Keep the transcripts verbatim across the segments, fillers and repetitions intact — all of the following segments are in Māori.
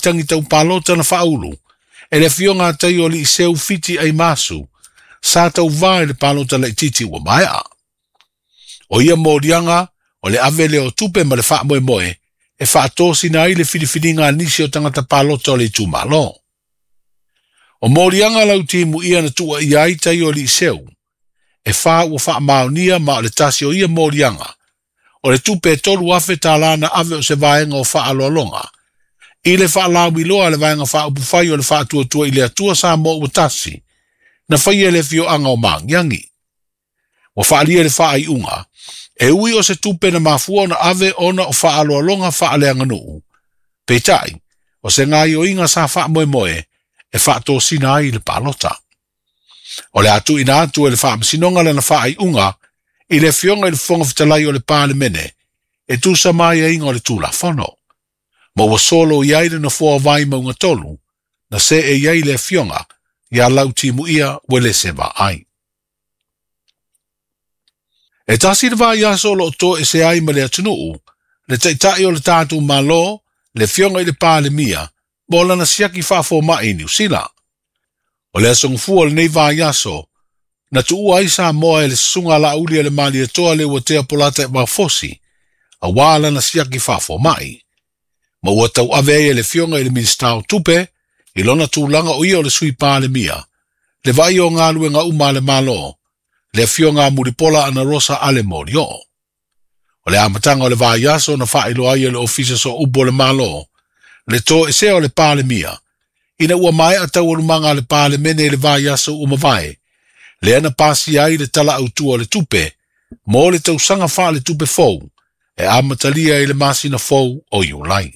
tangi tau palota na whaulu, e le fionga tai o li seu fiti ai masu, sa tau vai le palota le titi ua mai a. O ia mōrianga, o le ave le o tupe ma le wha moe moe, e wha atosi na i le whidiwhidinga nisi o tangata palota o le tu malo. O mōrianga lau timu ia na tua i ai tai o li seu, e wha ua wha maonia ma o le tasi o ia mōrianga, o le tupe tolu afe tālana ave o se vaenga o wha aloalonga, i le wha lawi loa le vaenga wha upufai o le wha atua tua i le atua sa mo ua tasi, na whaia le fio anga o maangiangi. Wa wha alia le wha ai unga, e ui o se tupe na mafua na ave ona o wha aloalonga wha aleanga nuu. Peitai, o se ngai o inga sa wha moe moe, e wha tō sina ai le palota. O le atu ina atu e le wha masinonga le na wha ai unga, i le fionga i le fonga fitalai o le pāle mene, e tu sa mai e inga o le tūla whono. Ma wa solo i aile na fua vai maunga tolu, na se e iai le fionga, ia lau timu ia wele se va ai. E tasi le vai aso lo to e se ai ma le atunuu, le taitai o le tātu malo, le fionga i le pāle mia, bola na siaki whafo mai New Zealand. O le asong fua le nei vai aso, na tuu aisa moa e le sunga la uli e le mali e toa le watea polata e mafosi, a wala na siaki whafo mai. Ma ua tau ave e le fionga i le ministau tupe, i lona tūlanga o ia o le sui pāle mia, le vai o ngā lue ngā uma le malo, le fionga muripola ana rosa ale morio. O le amatanga o le vai aso na whailo ai le ofisa so ubo le malo, le to e se o le pāle mia, ina ua mai a tau alumanga le pāle mene le vai aso uma vai, le ana pasi ai le tala autua le tupe, mo le tau sanga wha le tupe fou, e amatalia i le masina fou o iulai.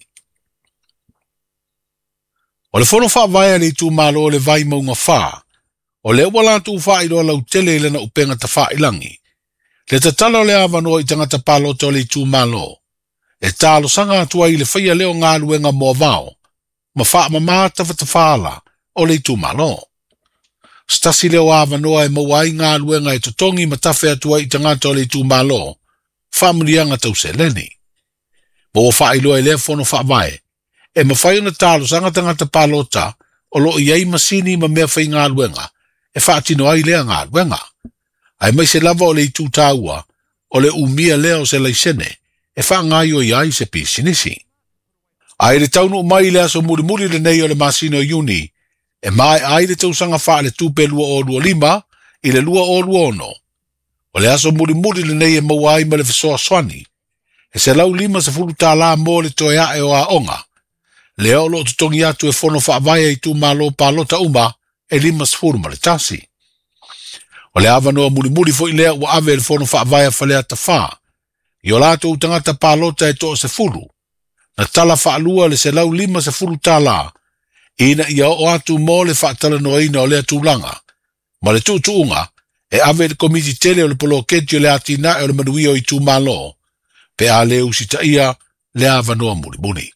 O le fono wha vai le tu malo le vai maunga wha, o le wala tu wha i roa lau tele le na upenga ta wha ilangi. Le tatala le avanoa i tangata palota o le tu malo, e talo sanga atua i le whaia leo ngā luenga mua vao, ma wha mamata whatawhala o le tu malo. Stasi leo avanoa e mawai ngā luenga e totongi matafe atua i tangata o le tu malo, whamurianga tau se leni. Mo wha i loa i le fono wha vai, e mawhai ona talo sanga tangata palota o lo iei masini ma mea whai ngā luenga, e wha atino ai lea ngā luenga. Ai mai se lava o le itu tāua, o le umia leo se laisene, e wha ngai o iai se pisinisi. Ai le taunu mai lea so muri muri le nei o le masino iuni, e mai ai le tausanga wha le tupe lua o lua lima, i le lua o lua ono. O le aso muri muri le nei e mawai ma le fisoa swani, e se lau lima se furu tā la mo le toea e o a onga, le o lo tutongi atu e fono wha avaya i tu malo palota uma, e lima se furu ma le tasi. O le avanoa muri muri fo i lea ua ave le fono wha avaya whalea ta wha, i o lato utangata palota e to se furu, na tala wha alua le se lau lima se furu tā la, ina ia o atu mo le wha tala noaina o lea tūlanga, ma le tu tuunga, e ave le komiti tele o le polo keti o le atina e o le manuio i tu malo, pe a le usita ia le avanoa muri muri.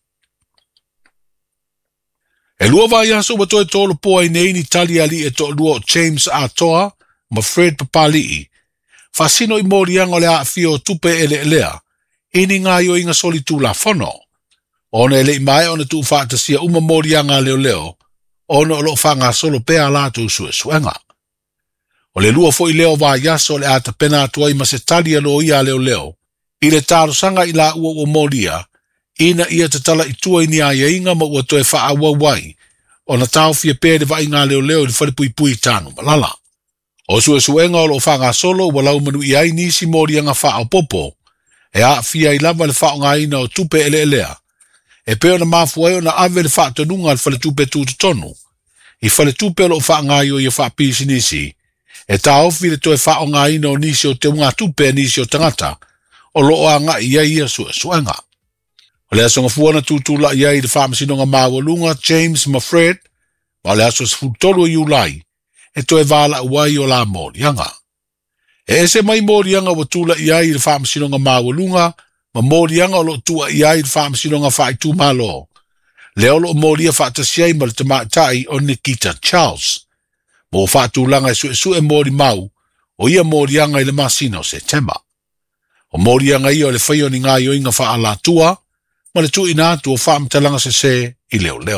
E lua vai aso wa toe tolo poa i nei ni tali ali e to lua James Atoa, ma Fred Papalii. Fasino i morianga o le a fio tupe ele elea, ini ngā yo inga soli tu la fono. Ona ele i mai ona tu whaatasia uma morianga leo leo, ona o lo whanga solo pea la tu sue suenga. O le lua fo i leo vai aso le ata pena atua i ma se tali alo ia leo leo, i le taro sanga i la ua ua moria, ina ia te tala i tua ini a inga ma ua toe wha awa wai, o na tau fia pere wa inga leo leo i whare pui pui tānu malala. O sue suenga o lo whanga solo ua lau manu i ai nisi mori anga wha o popo, e a fia i lava le wha o ngā ina o tupe ele elea, e peo na mafu eo na ave le wha tonunga le whale tupe tūtu tonu, i whale tupe lo wha ngā io i a wha pisi nisi, e tā ofi le toe wha o ngā ina o nisi o te unga tupe nisi o tangata, o lo o a ngā ia ia sue suenga. O le aso ngafuana tūtula ia i le whamasinonga mawalunga James ma Fred, ma le aso sfutolu i ulai, e toe vala uai o la morianga. E ese mai morianga wa tula ia i le whamasinonga mawalunga, ma morianga o lo tua ia i le whamasinonga whaitu malo. Leo lo moria whaatasiai ma le tamaatai o Nikita Charles. Mo whaatulanga e su e su e mori mau, o ia morianga i le masina o se tema. O morianga ia o le whaio ni ngā ioinga wha ala tua, ma le tu ina tu o whaamtalanga se se i leo leo.